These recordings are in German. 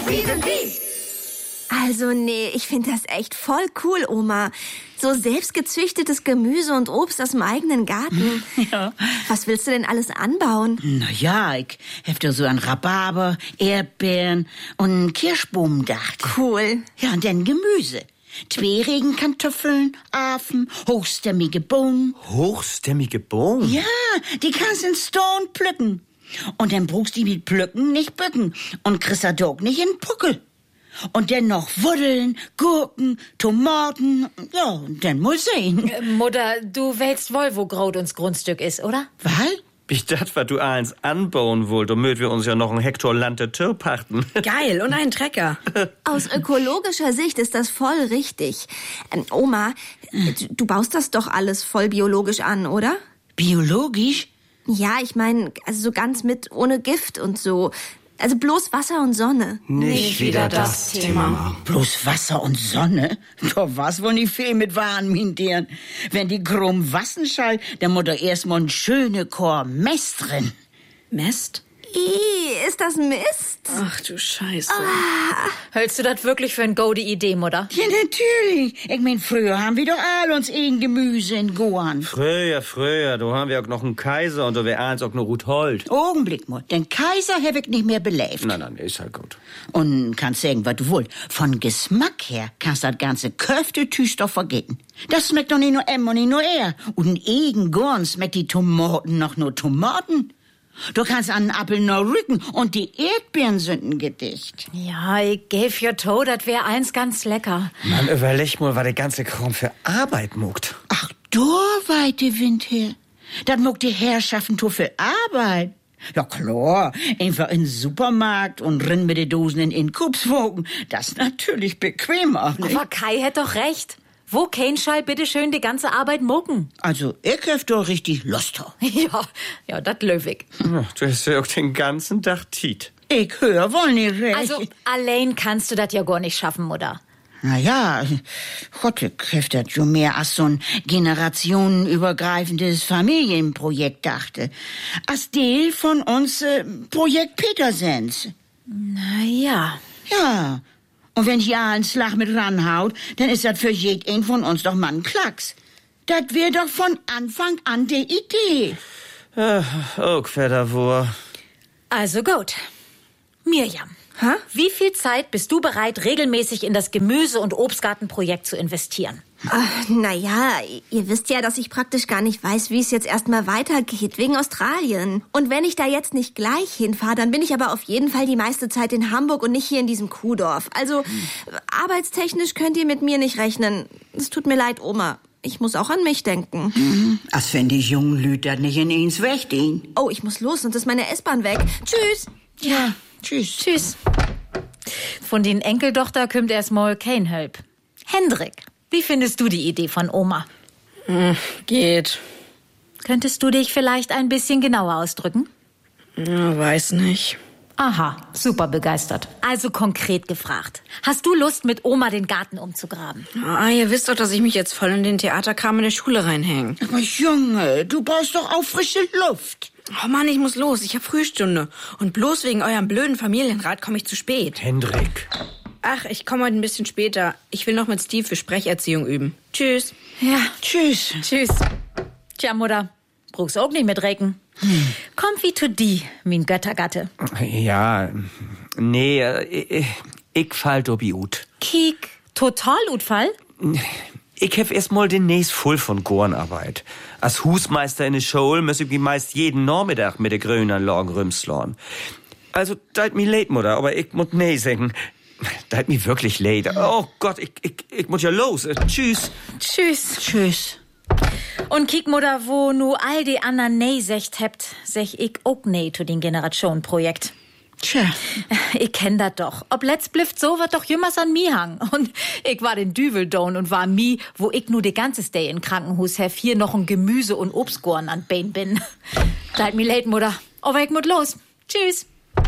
Also nee, ich finde das echt voll cool, Oma. So selbstgezüchtetes Gemüse und Obst aus dem eigenen Garten. Ja. Was willst du denn alles anbauen? Na ja, ich hab da so an Rhabarber, Erdbeeren und einen Kirschbaum gedacht. Cool. Ja, und dann Gemüse. Kartoffeln, Afen, hochstämmige Bohnen. Hochstämmige Bohnen? Ja, die kannst in Stone pflücken. Und dann brauchst du die mit Pflücken nicht bücken. Und kriegst da doch nicht in den Puckel. Und dann noch Wuddeln, Gurken, Tomaten. Ja, und dann muss sehen. Mutter, du weißt wohl, wo Grot uns Grundstück ist, oder? Was? Ich dachte, was du eins anbauen wollt, damit wir uns ja noch einen Hektar Land der Tür pachten. Geil, und einen Trecker. Aus ökologischer Sicht ist das voll richtig. Oma, du baust das doch alles voll biologisch an, oder? Biologisch? Ja, ich meine, also so ganz mit ohne Gift und so. Also bloß Wasser und Sonne. Nicht wieder das Thema. Bloß Wasser und Sonne? Doch was wohl nicht viel mit Waren mintieren. Wenn die krumm wassen schall, dann muss doch erstmal ein schöne Chor Mest drin. Mest? Ist das Mist? Ach du Scheiße. Hältst du das wirklich für eine gute Idee, Mutter? Ja, natürlich. Ich mein, früher haben wir doch all uns Gemüse in Goan. Früher, da haben wir auch noch einen Kaiser und da wär eins auch noch Ruthold. Augenblick mal, den Kaiser hab ich nicht mehr belebt. Nein, ist halt gut. Und kannst sagen, was du wollt. Von Geschmack her kannst das ganze Köftetüch doch vergessen. Das schmeckt doch nicht nur und nicht nur er. Und in Gorn schmeckt die Tomaten noch nur Tomaten. Du kannst an den Apfel nur rücken und die Erdbeeren sind ein Gedicht. Ja, ich gäf ja to, das wär eins ganz lecker. Man, überleg mal, was der ganze Kram für Arbeit muckt. Ach, da weite Wind her. Das muckt die Herrschaften to für Arbeit. Ja klar, einfach in den Supermarkt und rinn mit den Dosen in Inkubswogen. Das ist natürlich bequemer, nicht? Aber Kai hat doch recht. Wo kein Schall bitteschön die ganze Arbeit mucken? Also, ich hab doch richtig Lust drauf. Ja, das löwig. Ja, du hast ja auch den ganzen Tag Tiet. Ich höre wohl nicht recht. Also, allein kannst du das ja gar nicht schaffen, Mutter. Naja, Gott, ich hab das schon mehr als so ein generationenübergreifendes Familienprojekt dachte. Als Teil von uns Projekt Petersens. Naja. Ja, und wenn ja einen Schlag mit ranhaut, dann ist das für jeden von uns doch mal ein Klacks. Das wär doch von Anfang an die Idee. Auch Fedderwur. Also gut. Mirjam, Hä? wie viel Zeit bist du bereit, regelmäßig in das Gemüse- und Obstgartenprojekt zu investieren? Naja, ihr wisst ja, dass ich praktisch gar nicht weiß, wie es jetzt erstmal weitergeht, wegen Australien. Und wenn ich da jetzt nicht gleich hinfahre, dann bin ich aber auf jeden Fall die meiste Zeit in Hamburg und nicht hier in diesem Kuhdorf. Also, arbeitstechnisch könnt ihr mit mir nicht rechnen. Es tut mir leid, Oma. Ich muss auch an mich denken. Als wenn die jungen Lüter nicht in eins weggehen. Oh, ich muss los, sonst ist meine S-Bahn weg. Tschüss. Ja, tschüss. Tschüss. Von den Enkeltochter kommt erstmal kein Help. Hendrik, wie findest du die Idee von Oma? Geht. Könntest du dich vielleicht ein bisschen genauer ausdrücken? Ja, weiß nicht. Aha, super begeistert. Also konkret gefragt. Hast du Lust, mit Oma den Garten umzugraben? Ihr wisst doch, dass ich mich jetzt voll in den Theaterkram in der Schule reinhänge. Aber Junge, du brauchst doch auch frische Luft. Oh Mann, ich muss los. Ich hab Frühstunde. Und bloß wegen eurem blöden Familienrat komme ich zu spät. Hendrik. Ach, ich komme heute ein bisschen später. Ich will noch mit Steve für Sprecherziehung üben. Tschüss. Ja, Tschüss. tschüss. Tja, Mutter, brauchst auch nicht mitreden. Komm wie to die, mein Göttergatte. Ja, nee, ich fall dobi ut. Kiek, Totalutfall? Ich hab erst mal den Näs voll von Gornarbeit. Als Husmeister in der Schule muss ich meist jeden Nachmittag mit der Grünanlagen rümslorn. Also, deit mi leid, Mutter, aber ich muss nee sagen. Deit mi wirklich leid. Oh Gott, ich muss ja los. Tschüss. Tschüss. Tschüss. Und kiek, Mutter, wo nu all die anderen nee secht hebt, sech ich auch nee zu den Generationenprojekt. Tja. Ich kenn dat doch. Ob letzt blifft so, wird doch jümmers an mi hang. Und ich war den Düveldown und war mi, wo ich nu de ganze Day in Krankenhus hef, hier noch ein Gemüse- und Obstgorn an Bein bin. Seid mi leid, Mutter. Aber ich muss los. Tschüss.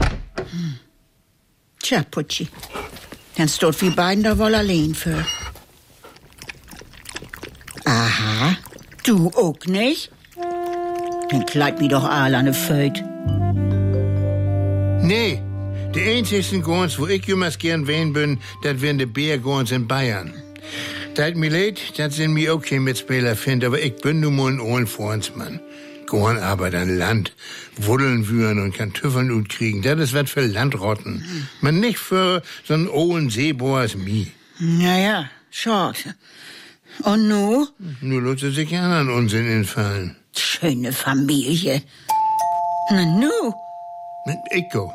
Tja, Putschi. Dann steht wie beiden da wohl allein für. Aha. Du auch nicht? Dann kleid mi doch all an ne Föt. Nee, Die einzigsten Gorns, wo ich jemals gern wehen bin, das wären die Bärgorns in Bayern. Dat mir leid, dat sind mir auch kein Mitspieler find, aber ich bin nun mal ein Ohlenfreundsmann. Gorn aber an Land, wuddeln wühren und Kartoffeln ut kriegen, das ist was für Landrotten. Man nicht für so einen Ohlen Seebohr als mi. Naja, schaut. Und nu? Nur lässt er sich anderen Unsinn entfallen. Schöne Familie. Na nu? Ich go.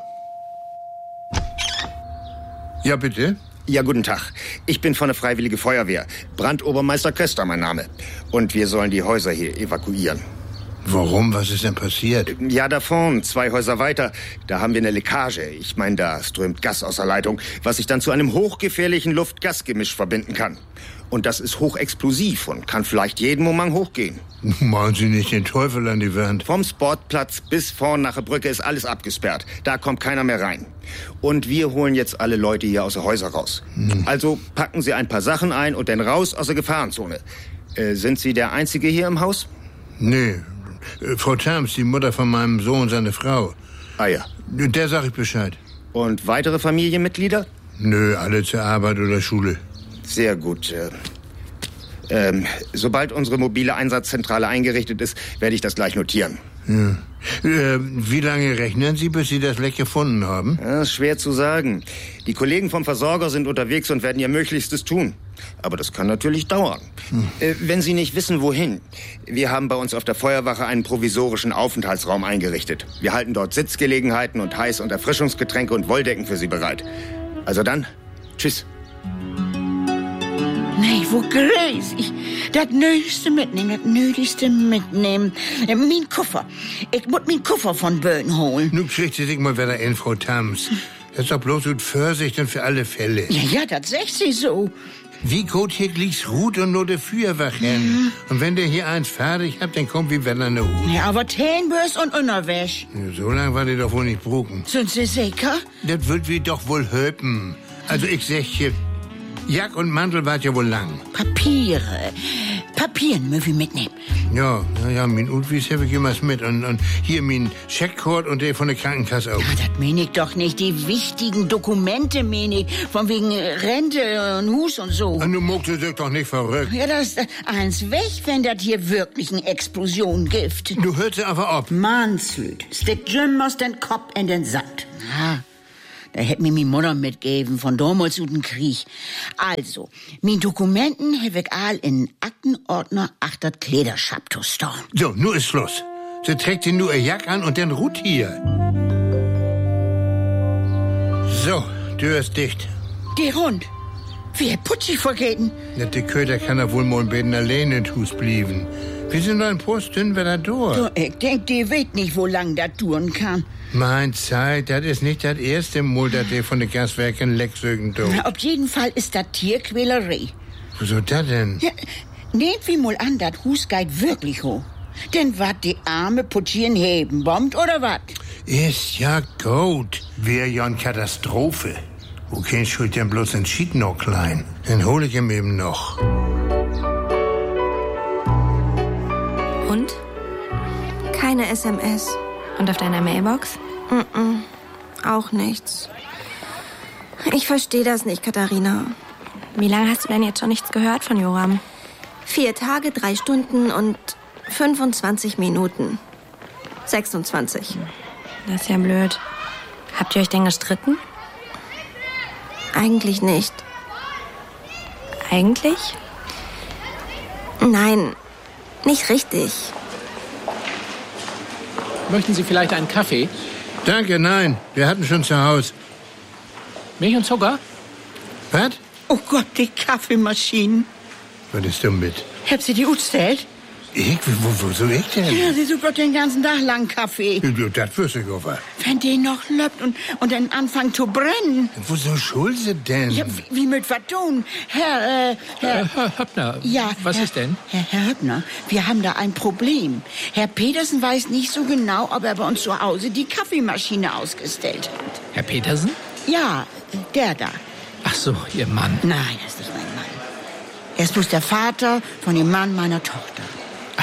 Ja, bitte? Ja, guten Tag. Ich bin von der Freiwillige Feuerwehr. Brandobermeister Köster, mein Name. Und wir sollen die Häuser hier evakuieren. Warum? Was ist denn passiert? Ja, da vorn, 2 Häuser weiter, da haben wir eine Leckage. Ich meine, da strömt Gas aus der Leitung, was sich dann zu einem hochgefährlichen Luft-Gas-Gemisch verbinden kann. Und das ist hochexplosiv und kann vielleicht jeden Moment hochgehen. Machen Sie nicht den Teufel an die Wand. Vom Sportplatz bis vorn nach der Brücke ist alles abgesperrt. Da kommt keiner mehr rein. Und wir holen jetzt alle Leute hier aus der Häuser raus. Also packen Sie ein paar Sachen ein und dann raus aus der Gefahrenzone. Sind Sie der Einzige hier im Haus? Nee. Frau Tams, die Mutter von meinem Sohn, seine Frau. Ah ja. Der sag ich Bescheid. Und weitere Familienmitglieder? Nö, alle zur Arbeit oder Schule. Sehr gut. Sobald unsere mobile Einsatzzentrale eingerichtet ist, werde ich das gleich notieren. Ja. Wie lange rechnen Sie, bis Sie das Leck gefunden haben? Ja, ist schwer zu sagen. Die Kollegen vom Versorger sind unterwegs und werden ihr Möglichstes tun. Aber das kann natürlich dauern. Wenn Sie nicht wissen, wohin. Wir haben bei uns auf der Feuerwache einen provisorischen Aufenthaltsraum eingerichtet. Wir halten dort Sitzgelegenheiten und Heiß- und Erfrischungsgetränke und Wolldecken für Sie bereit. Also dann, tschüss. Nee, wo Grace, ich das Nötigste mitnehmen. Mein Koffer. Ich muss meinen Koffer von Böden holen. Nun kriegt sie sich mal wieder in, Frau Tams. Das ist doch bloß gut Vorsicht und für alle Fälle. Ja, das sagt sie so. Wie gut hier liegt's Ruht und nur die Feuerwache. Und wenn der hier eins fertig habt, dann kommt wie wenn er ne Hut. Ja, aber Tähnbörs und Unterwäsch. Ja, so lang war die doch wohl nicht brucken. Sind Sie sicher? Das wird wie doch wohl höpen. Also ich sag hier, Jack und Mantel wart ja wohl lang. Papieren müssen wir mitnehmen. Ja, mein Utwies habe ich immer mit. Und hier mein Scheckcode und der von der Krankenkasse auch. Ja, das meine ich doch nicht. Die wichtigen Dokumente meine ich. Von wegen Rente und Hus und so. Und du muckst dich doch nicht verrückt. Ja, das ist eins weg, wenn das hier wirklich eine Explosion gibt. Du hörst aber ab. Mannsüd, stick Jim aus den Kopf in den Sand. Ja. Da hätt mir mi Mutter mitgegeben von damals und Krieg. Also, mi Dokumenten hab ich all in Aktenordner achter Klederschapto stehen. So, nu ist Schluss. Sie trägt sie nur ihr Jack an und den Ruht hier. So, Tür ist dicht. Der Hund. Wie putzig vergeten. Ja, der Köter kann ja wohl mal ein bisschen allein in den Hus blieben. Wir sind noch ein Post dünn, wer da durch. So, ich denk, die weet nicht, wo lang das dauern kann. Mein Zeit, das ist nicht das erste Mal, dass der von den Gaswerken Lecksögen tut. Auf jeden Fall ist das Tierquälerei. Wieso das denn? Ja, nehmt wie mal an, das Hus geht wirklich hoch. Denn wat die arme Putschieren heben, bombt oder wat? Ist ja gut. Wär ja eine Katastrophe. Wo kein Schuld denn bloß entschieden noch klein. Dann hol ich ihm eben noch. Und? Keine SMS. Und auf deiner Mailbox? Auch nichts. Ich verstehe das nicht, Katharina. Wie lange hast du denn jetzt schon nichts gehört von Joram? 4 Tage, 3 Stunden und 25 Minuten. 26. Das ist ja blöd. Habt ihr euch denn gestritten? Eigentlich nicht. Eigentlich? Nein, nicht richtig. Möchten Sie vielleicht einen Kaffee? Danke, nein. Wir hatten schon zu Hause. Milch und Zucker? Was? Oh Gott, die Kaffeemaschinen. Was ist denn mit? Habt sie die utstellt? Ich? Wo soll ich denn? Ja, sie sucht doch den ganzen Tag lang Kaffee. Ja, das wüsste ich aber. Wenn die noch löppt und dann anfängt zu brennen. Woso schuld sie denn? Ja, wie mit was tun? Herr Höppner, ja, was ist denn? Herr Höppner, wir haben da ein Problem. Herr Petersen weiß nicht so genau, ob er bei uns zu Hause die Kaffeemaschine ausgestellt hat. Herr Petersen? Ja, der da. Ach so, Ihr Mann. Nein, das ist nicht mein Mann. Er ist bloß der Vater von dem Mann meiner Tochter.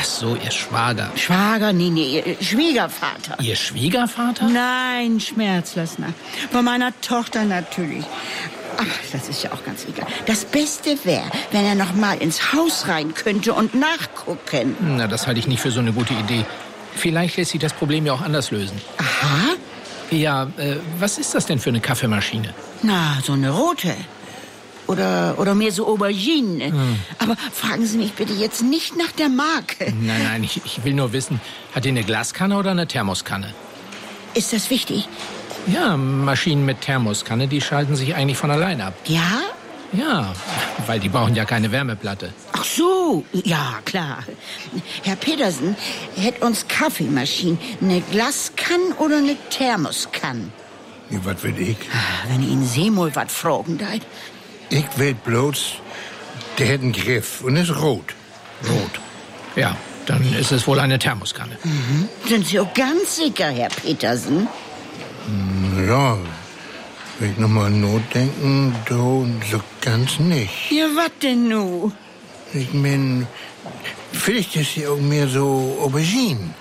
Ach so, Ihr Schwager. Schwager? Nee, Ihr Schwiegervater. Ihr Schwiegervater? Nein, Schmerzlassner. Von meiner Tochter natürlich. Ach, das ist ja auch ganz egal. Das Beste wäre, wenn er noch mal ins Haus rein könnte und nachgucken. Na, das halte ich nicht für so eine gute Idee. Vielleicht lässt sich das Problem ja auch anders lösen. Aha. Ja, was ist das denn für eine Kaffeemaschine? Na, so eine rote. Oder mehr so Aubergine. Aber fragen Sie mich bitte jetzt nicht nach der Marke. Nein, ich will nur wissen, hat die eine Glaskanne oder eine Thermoskanne? Ist das wichtig? Ja, Maschinen mit Thermoskanne, die schalten sich eigentlich von allein ab. Ja? Ja, weil die brauchen ja keine Wärmeplatte. Ach so, ja, klar. Herr Petersen, hätt uns Kaffeemaschinen eine Glaskanne oder eine Thermoskanne? Ja, was will ich? Wenn Ihnen Seemol was fragen deit. Ich will bloß, der hat einen Griff und ist rot. Rot. Ja, dann ist es wohl eine Thermoskanne. Sind Sie auch ganz sicher, Herr Petersen? Ja, will ich nochmal notdenken, so ganz nicht. Ja, was denn nu? Ich mein, vielleicht ist sie auch mehr so Aubergine.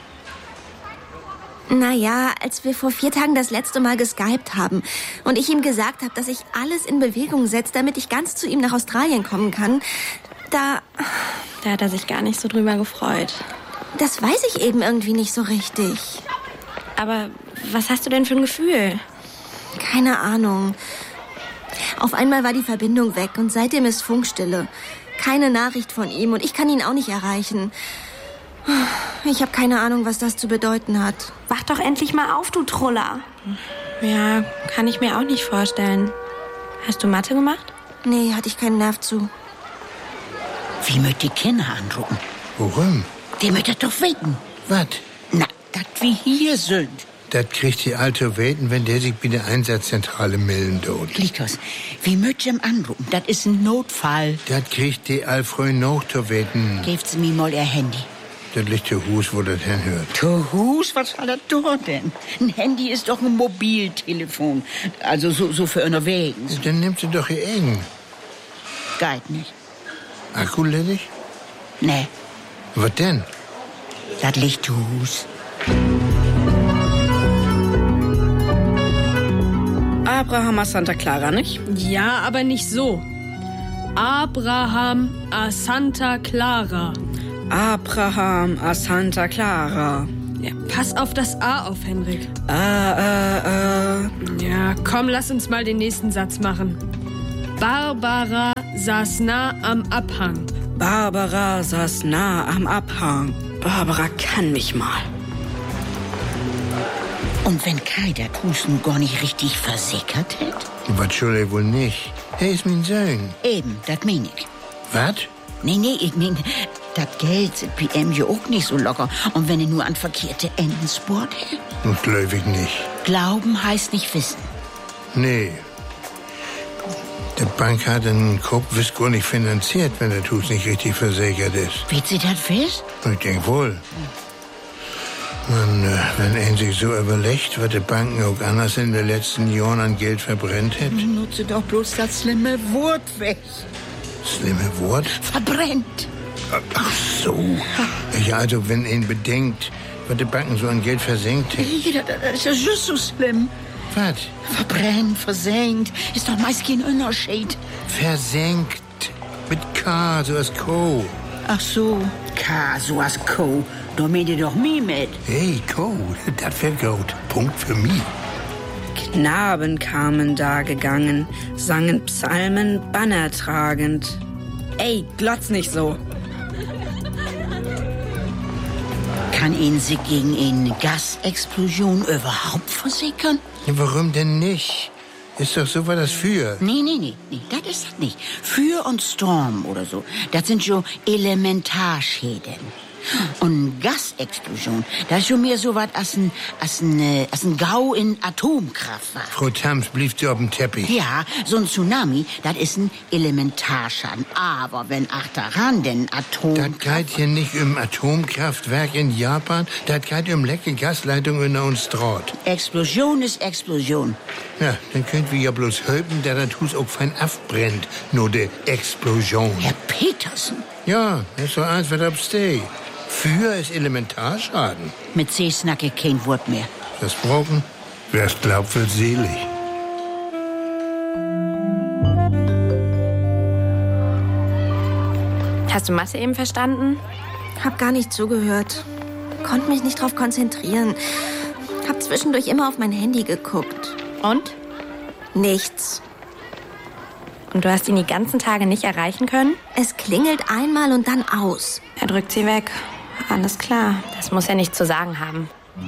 Naja, als wir vor 4 Tagen das letzte Mal geskypt haben und ich ihm gesagt habe, dass ich alles in Bewegung setze, damit ich ganz zu ihm nach Australien kommen kann, da hat er sich gar nicht so drüber gefreut. Das weiß ich eben irgendwie nicht so richtig. Aber was hast du denn für ein Gefühl? Keine Ahnung. Auf einmal war die Verbindung weg und seitdem ist Funkstille. Keine Nachricht von ihm und ich kann ihn auch nicht erreichen. Ich habe keine Ahnung, was das zu bedeuten hat. Wach doch endlich mal auf, du Truller. Ja, kann ich mir auch nicht vorstellen. Hast du Mathe gemacht? Nee, hatte ich keinen Nerv zu. Wie möcht die Kinder andrucken? Warum? Die möcht das doch wetten. Was? Na, dat wir hier sind. Das kriegt die alte Weten, wenn der sich bei der Einsatzzentrale melden tut. Likos, wie möcht ihm andrucken? Das ist ein Notfall. Das kriegt die Alfred noch zu weten. Gebt sie mir mal ihr Handy. Das liegt zu Hus, wo das hinhört. Zu Hus? Was soll das dort denn? Ein Handy ist doch ein Mobiltelefon. Also so für unterwegs. Dann nimmt sie doch ihr eigen. Geht nicht. Akku ledig? Nee, Was denn? das liegt zu Hus. Abraham a Santa Clara, nicht? Ja, aber nicht so. Abraham a Santa Clara. Abraham a Santa Clara. Ja, pass auf das A auf, Henrik. Ja, Komm, lass uns mal den nächsten Satz machen. Barbara saß nah am Abhang. Barbara saß nah am Abhang. Barbara kann mich mal. Und wenn Kai der Kusen gar nicht richtig versickert hätt? Was soll er wohl nicht? Er ist mein Sohn. Eben, das mein ich. Was? Nee, ich mein, das Geld sind bei ihm ja auch nicht so locker. Und wenn er nur an verkehrte Enden sport hält? Das glaub ich nicht. Glauben heißt nicht wissen. Nee. Der Bank hat einen Kopf wiss gar nicht finanziert, wenn der Hus nicht richtig versichert ist. Wie sie das fest? Ich denk wohl. Man, wenn er sich so überlegt, was die Banken auch anders in den letzten Jahren an Geld verbrennt hat. Nutze doch bloß das schlimme Wort weg. Schlimme Wort? Verbrennt. Ach so. Ja, also wenn ihn bedenkt, was die Banken so an Geld versenkt hat. Das ist ja just so schlimm. Was? Verbrennt, versenkt, ist doch meist kein Unterschied. Versenkt. Mit K, so als Co. Ach so, K, so als Co. Da meint ihr doch mich mit. Hey, Co, das wär gut. Punkt für mich. Knaben kamen da gegangen, sangen Psalmen bannertragend. Ey, glotz nicht so. Kann ihn sich gegen eine Gasexplosion überhaupt versickern? Ja, warum denn nicht? Ist doch so was das für. Nee, das ist das nicht. Für und Storm oder so, das sind so Elementarschäden. Und Gasexplosion, das ist schon mehr so was als ein Gau in Atomkraftwerk. Frau Tams, blieb sie auf dem Teppich. Ja, so ein Tsunami, das ist ein Elementarschaden. Aber wenn achteran den Das geht hier nicht um Atomkraftwerk in Japan, das geht um leckere Gasleitungen in uns Draht. Explosion ist Explosion. Ja, dann könnt wir ja bloß helfen, der das Hus auch fein abbrennt. Nur de Explosion. Herr Petersen. Ja, das ist so eins, was absteh. Feuer ist Elementarschaden. Mit C snacke kein Wort mehr. Das Brocken, wer's glaubt, wird selig. Hast du Mathe eben verstanden? Hab gar nicht zugehört. Konnte mich nicht drauf konzentrieren. Hab zwischendurch immer auf mein Handy geguckt. Und? Nichts. Und du hast ihn die ganzen Tage nicht erreichen können? Es klingelt einmal und dann aus. Er drückt sie weg. Alles klar. Das muss er nicht zu sagen haben.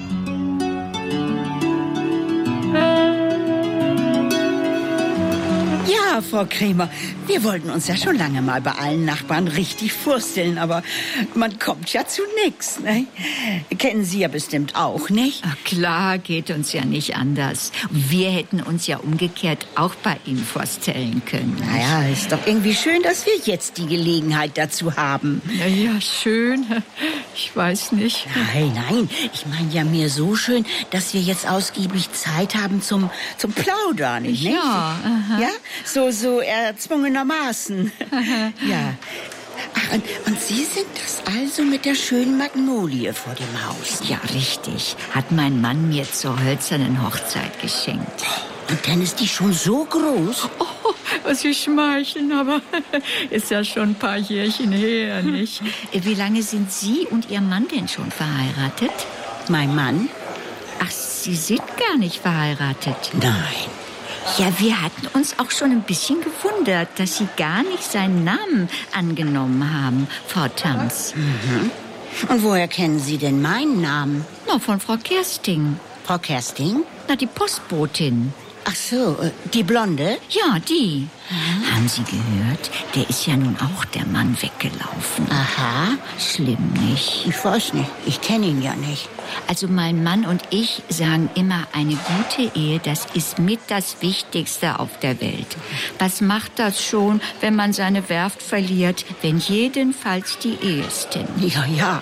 Ja, Frau Krämer, wir wollten uns ja schon lange mal bei allen Nachbarn richtig vorstellen, aber man kommt ja zu nix, ne? Kennen Sie ja bestimmt auch, nicht? Ach klar, geht uns ja nicht anders. Wir hätten uns ja umgekehrt auch bei Ihnen vorstellen können. Naja, ist doch irgendwie schön, dass wir jetzt die Gelegenheit dazu haben. Ja, schön. Ich weiß nicht. Nein, ich meine ja mir so schön, dass wir jetzt ausgiebig Zeit haben zum Plaudern, nicht? Ja, aha. Ja? So erzwungenermaßen. Ja. Ach, und Sie sind das also mit der schönen Magnolie vor dem Haus? Ja, richtig. Hat mein Mann mir zur hölzernen Hochzeit geschenkt. Und dann ist die schon so groß? Oh, was Sie schmeicheln, aber ist ja schon ein paar Jährchen her, nicht? Wie lange sind Sie und Ihr Mann denn schon verheiratet? Mein Mann? Ach, Sie sind gar nicht verheiratet. Nein. Ja, wir hatten uns auch schon ein bisschen gewundert, dass Sie gar nicht seinen Namen angenommen haben, Frau Tams. Mhm. Und woher kennen Sie denn meinen Namen? Na, von Frau Kersting. Frau Kersting? Na, die Postbotin. Ach so, die Blonde? Ja, die. Haben Sie gehört? Der ist ja nun auch der Mann weggelaufen. Aha. Schlimm, nicht? Ich weiß nicht. Ich kenne ihn ja nicht. Also mein Mann und ich sagen immer, eine gute Ehe, das ist mit das Wichtigste auf der Welt. Was macht das schon, wenn man seine Werft verliert, wenn jedenfalls die Ehe stimmt? Ja.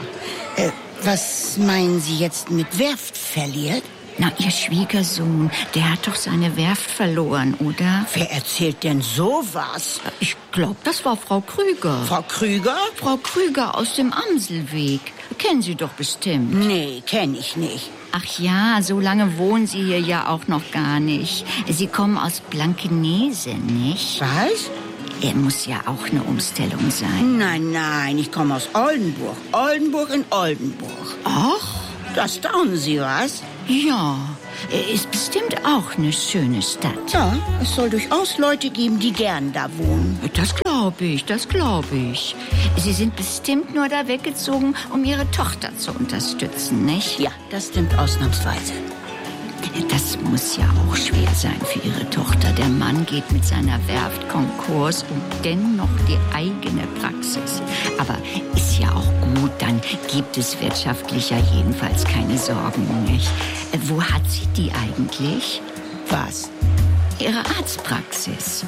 Was meinen Sie jetzt mit Werft verliert? Na, Ihr Schwiegersohn, der hat doch seine Werft verloren, oder? Wer erzählt denn sowas? Ich glaube, das war Frau Krüger. Frau Krüger? Frau Krüger aus dem Amselweg. Kennen Sie doch bestimmt. Nee, kenne ich nicht. Ach ja, so lange wohnen Sie hier ja auch noch gar nicht. Sie kommen aus Blankenese, nicht? Was? Er muss ja auch eine Umstellung sein. Nein, ich komme aus Oldenburg. Oldenburg in Oldenburg. Ach? Da staunen Sie, was? Ja, ist bestimmt auch eine schöne Stadt. Ja, es soll durchaus Leute geben, die gern da wohnen. Das glaube ich. Sie sind bestimmt nur da weggezogen, um Ihre Tochter zu unterstützen, nicht? Ja, das stimmt ausnahmsweise. Das muss ja auch schwer sein für Ihre Tochter. Der Mann geht mit seiner Werft Konkurs und dennoch die eigene Praxis. Aber ist ja auch gut, dann gibt es wirtschaftlich ja jedenfalls keine Sorgen, nicht? Wo hat sie die eigentlich? Was? Ihre Arztpraxis.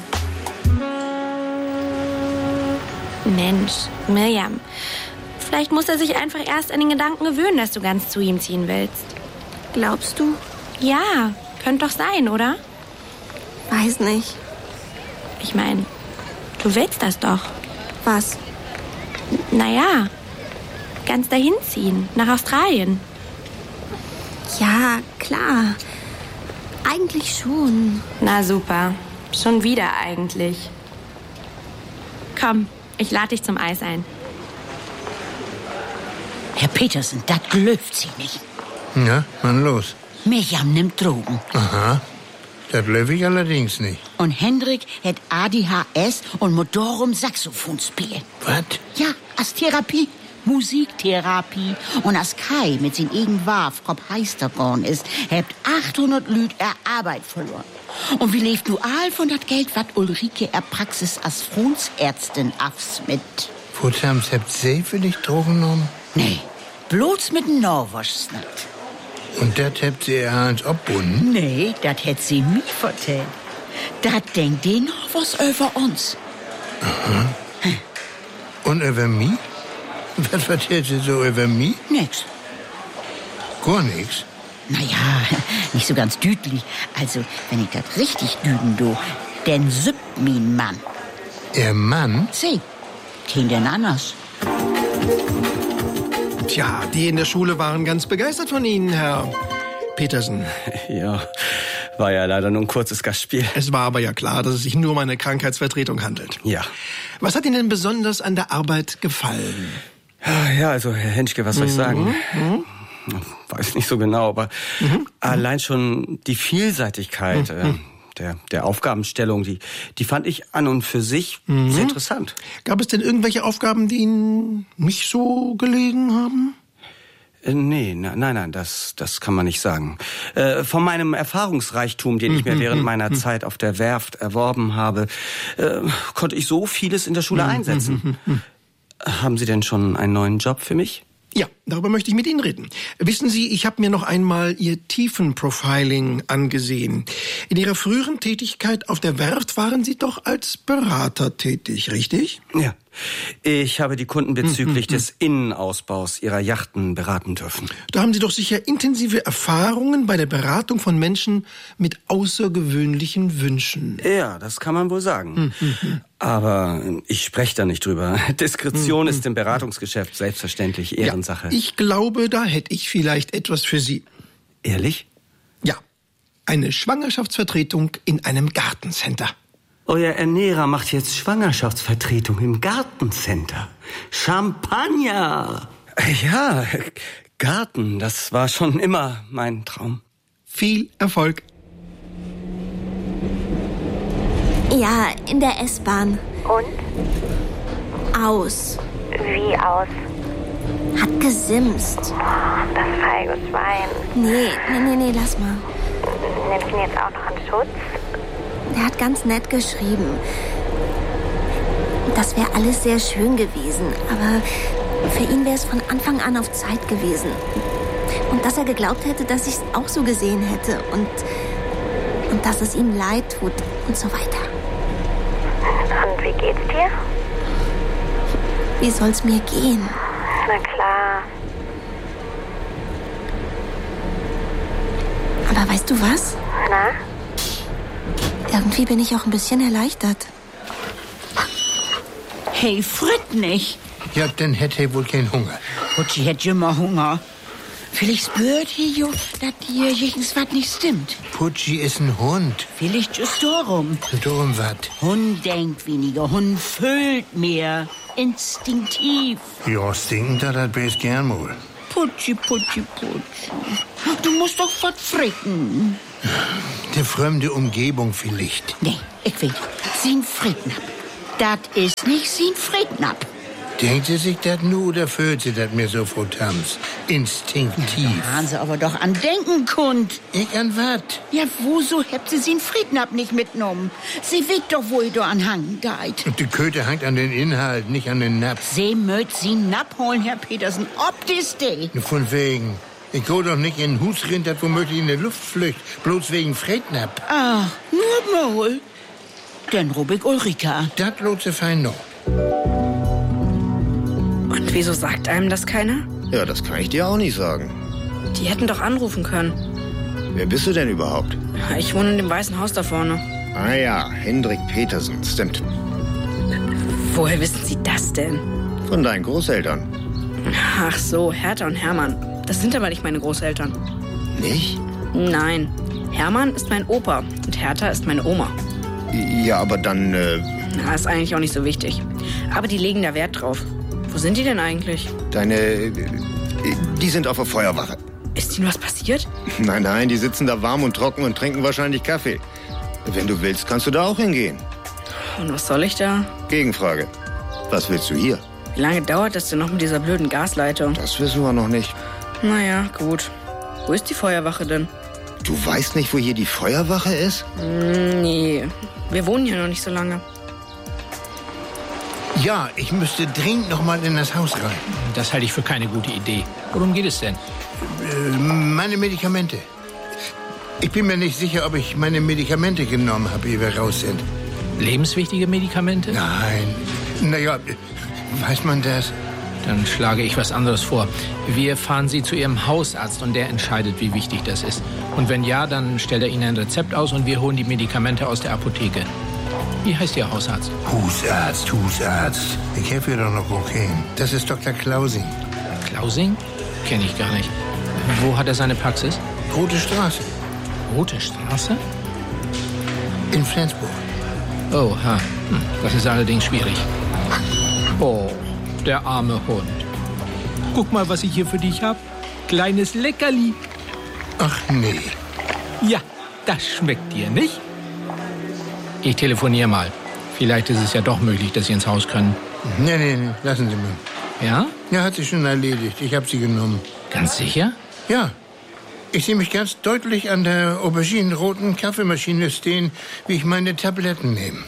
Mensch, Mirjam, vielleicht muss er sich einfach erst an den Gedanken gewöhnen, dass du ganz zu ihm ziehen willst. Glaubst du? Ja, könnte doch sein, oder? Weiß nicht. Ich meine, du willst das doch. Was? Naja, ganz dahin ziehen, nach Australien. Ja, klar. Eigentlich schon. Na super, schon wieder eigentlich. Komm, ich lade dich zum Eis ein. Herr Petersen, das glöft Sie nicht. Ja, wann los? Mirjam nimmt Drogen. Aha, das löf ich allerdings nicht. Und Hendrik hat ADHS und Motorum Saxophon spielen. Was? Ja, als Therapie. Musiktherapie. Und als Kai mit sin Egenwarf Kopf heister geworden ist, habt 800 Lüd Arbeit verloren. Und wie lebt nu all von dat Geld, wat Ulrike Praxis als Frunsärztin afsmit? Futtams habt sie für dich Drogen genommen? Nee, bloß mit Norwoschsnat. Und das habt sie ans abbunden? Nee, das hätt sie mir vertellt. Das denkt die noch was über uns. Aha. Und über mich? Was erzählt sie so über mich? Nix. Gar nix? Naja, nicht so ganz düdlich. Also, wenn ich das richtig düden do, denn süppt mein Mann. Ihr Mann? Sie, kein denn anders. Tja, die in der Schule waren ganz begeistert von Ihnen, Herr Petersen. Ja, war ja leider nur ein kurzes Gastspiel. Es war aber ja klar, dass es sich nur um eine Krankheitsvertretung handelt. Ja. Was hat Ihnen denn besonders an der Arbeit gefallen? Ja, also Herr Henschke, was soll ich sagen? Weiß nicht so genau, aber allein schon die Vielseitigkeit der Aufgabenstellung, die fand ich an und für sich sehr interessant. Gab es denn irgendwelche Aufgaben, die Ihnen nicht so gelegen haben? Nein, das kann man nicht sagen. Von meinem Erfahrungsreichtum, den ich mir während meiner Zeit auf der Werft erworben habe, konnte ich so vieles in der Schule einsetzen. Haben Sie denn schon einen neuen Job für mich? Ja, darüber möchte ich mit Ihnen reden. Wissen Sie, ich habe mir noch einmal Ihr Tiefenprofiling angesehen. In Ihrer früheren Tätigkeit auf der Werft waren Sie doch als Berater tätig, richtig? Ja. Ich habe die Kunden bezüglich des Innenausbaus ihrer Yachten beraten dürfen. Da haben Sie doch sicher intensive Erfahrungen bei der Beratung von Menschen mit außergewöhnlichen Wünschen. Ja, das kann man wohl sagen. Aber ich spreche da nicht drüber. Diskretion ist im Beratungsgeschäft selbstverständlich Ehrensache. Ja, ich glaube, da hätte ich vielleicht etwas für Sie. Ehrlich? Ja, eine Schwangerschaftsvertretung in einem Gartencenter. Euer Ernährer macht jetzt Schwangerschaftsvertretung im Gartencenter. Champagner! Ja, Garten, das war schon immer mein Traum. Viel Erfolg. Ja, in der S-Bahn. Und? Aus. Wie aus? Hat gesimst. Das feige Schwein. Nee, lass mal. Nimmst du ihn jetzt auch noch in Schutz? Der hat ganz nett geschrieben. Das wäre alles sehr schön gewesen, aber für ihn wäre es von Anfang an auf Zeit gewesen. Und dass er geglaubt hätte, dass ich es auch so gesehen hätte und dass es ihm leid tut und so weiter. Und wie geht's dir? Wie soll's mir gehen? Na klar. Aber weißt du was? Na? Irgendwie bin ich auch ein bisschen erleichtert. Hey, fritt nicht. Ja, dann hätte er wohl keinen Hunger. Putschi hätt immer Hunger. Vielleicht spürt hier, dass hier irgendwas nicht stimmt. Putschi ist ein Hund. Vielleicht ist darum. Darum was? Hund denkt weniger, Hund fühlt mehr. Instinktiv. Ja, stinkend hat das Bärs gern wohl. Putschi. Du musst doch was fritten. Die fremde Umgebung vielleicht. Nee, ich will. Sin Friednap. Das ist nicht Sin Friednap. Denkt sie sich das nur oder fühlt sie das mir so, Frau Tams? Instinktiv. Da haben sie aber doch an denken kund. Ich an was? Ja, woso habt sie Sin Friednap nicht mitgenommen? Sie wisst doch, wo ihr da an Hang geht. Und die Köte hängt an den Inhalt, nicht an den Napp. Sie mögt sie Napp holen, Herr Petersen, ob dies de. Von wegen. Ich geh doch nicht in ein Hus rein, das womöglich in die Luft flücht, bloß wegen Frednap. Ah, nur mal. Denn Rubik Ulrika. Das lohnt sich fein noch. Und wieso sagt einem das keiner? Ja, das kann ich dir auch nicht sagen. Die hätten doch anrufen können. Wer bist du denn überhaupt? Ich wohne in dem Weißen Haus da vorne. Ah ja, Hendrik Petersen, stimmt. Woher wissen Sie das denn? Von deinen Großeltern. Ach so, Hertha und Hermann. Das sind aber nicht meine Großeltern. Nicht? Nein. Hermann ist mein Opa und Hertha ist meine Oma. Ja, aber dann, Na, ist eigentlich auch nicht so wichtig. Aber die legen da Wert drauf. Wo sind die denn eigentlich? Die sind auf der Feuerwache. Ist ihnen was passiert? Nein, die sitzen da warm und trocken und trinken wahrscheinlich Kaffee. Wenn du willst, kannst du da auch hingehen. Und was soll ich da? Gegenfrage. Was willst du hier? Wie lange dauert das denn noch mit dieser blöden Gasleitung? Das wissen wir noch nicht. Naja, gut. Wo ist die Feuerwache denn? Du weißt nicht, wo hier die Feuerwache ist? Nee, wir wohnen hier noch nicht so lange. Ja, ich müsste dringend noch mal in das Haus rein. Das halte ich für keine gute Idee. Worum geht es denn? Meine Medikamente. Ich bin mir nicht sicher, ob ich meine Medikamente genommen habe, ehe wir raus sind. Lebenswichtige Medikamente? Nein. Naja, weiß man das? Dann schlage ich was anderes vor. Wir fahren Sie zu Ihrem Hausarzt und der entscheidet, wie wichtig das ist. Und wenn ja, dann stellt er Ihnen ein Rezept aus und wir holen die Medikamente aus der Apotheke. Wie heißt Ihr Hausarzt? Husarzt. Ich helfe ihr doch noch okay. Das ist Dr. Klausing. Klausing? Kenne ich gar nicht. Wo hat er seine Praxis? Rote Straße. Rote Straße? In Flensburg. Oh, ha. Das ist allerdings schwierig. Oh, der arme Hund. Guck mal, was ich hier für dich hab. Kleines Leckerli. Ach nee. Ja, das schmeckt dir, nicht? Ich telefoniere mal. Vielleicht ist es ja doch möglich, dass Sie ins Haus können. Nee, lassen Sie mal. Ja? Ja, hat sich schon erledigt. Ich habe sie genommen. Ganz sicher? Ja. Ich sehe mich ganz deutlich an der auberginenroten Kaffeemaschine stehen, wie ich meine Tabletten nehme.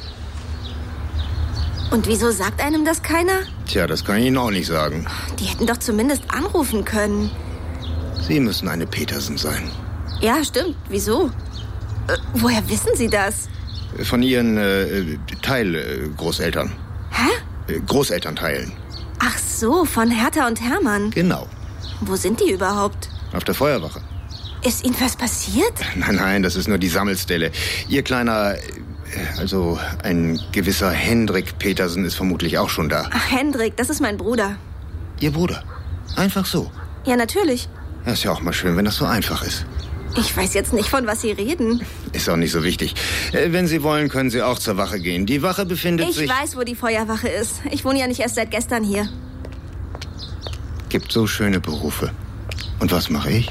Und wieso sagt einem das keiner? Tja, das kann ich Ihnen auch nicht sagen. Die hätten doch zumindest anrufen können. Sie müssen eine Petersen sein. Ja, stimmt. Wieso? Woher wissen Sie das? Von Ihren Teilgroßeltern. Hä? Großelternteilen. Ach so, von Hertha und Hermann. Genau. Wo sind die überhaupt? Auf der Feuerwache. Ist Ihnen was passiert? Nein, das ist nur die Sammelstelle. Ihr kleiner, also ein gewisser Hendrik Petersen ist vermutlich auch schon da. Ach, Hendrik, das ist mein Bruder. Ihr Bruder? Einfach so? Ja, natürlich. Ja, ist ja auch mal schön, wenn das so einfach ist. Ich weiß jetzt nicht, von was Sie reden. Ist auch nicht so wichtig. Wenn Sie wollen, können Sie auch zur Wache gehen. Die Wache befindet sich... Ich weiß, wo die Feuerwache ist. Ich wohne ja nicht erst seit gestern hier. Gibt so schöne Berufe. Und was mache ich?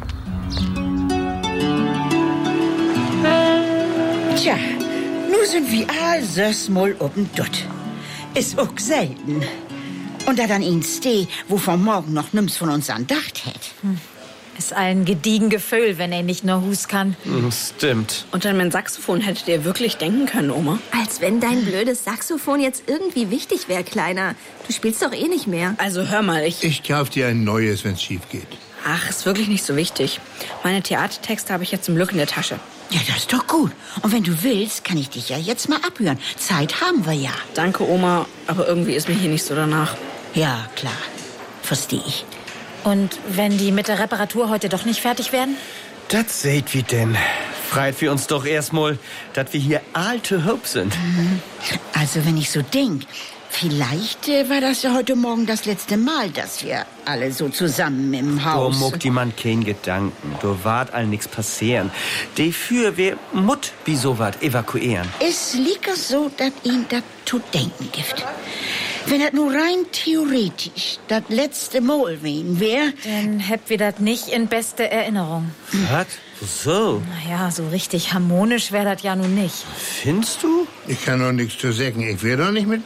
Tja, nu sind wir alles mal oben dort. Ist auch selten. Und da dann ihn steh, wo von morgen noch nimm's von uns andacht hätt. Ist ein gediegen Gefühl, wenn er nicht nur Hus kann. Stimmt. Und an mein Saxophon hättet ihr wirklich denken können, Oma. Als wenn dein blödes Saxophon jetzt irgendwie wichtig wäre, Kleiner. Du spielst doch eh nicht mehr. Also hör mal, Ich kauf dir ein neues, wenn's schief geht. Ach, ist wirklich nicht so wichtig. Meine Theatertexte habe ich jetzt zum Glück in der Tasche. Ja, das ist doch gut. Und wenn du willst, kann ich dich ja jetzt mal abhören. Zeit haben wir ja. Danke, Oma, aber irgendwie ist mir hier nicht so danach. Ja, klar. Versteh ich. Und wenn die mit der Reparatur heute doch nicht fertig werden? Das seht wie denn. Freit wir uns doch erstmal, dass wir hier alte Hope sind. Also, wenn ich so denk, vielleicht war das ja heute Morgen das letzte Mal, dass wir alle so zusammen im Haus... Da muckt die man kein Gedanken. Da wart all nix passieren. Dafür wir Mut wie so wat evakuieren. Es liegt so, dass ihn das zu denken gibt. Wenn das nur rein theoretisch das letzte Mal wen wär... Dann hätt wir das nicht in beste Erinnerung. Was? So? Naja, so richtig harmonisch wär das ja nun nicht. Findest du? Ich kann doch nichts zu sagen. Ich wär doch nicht mit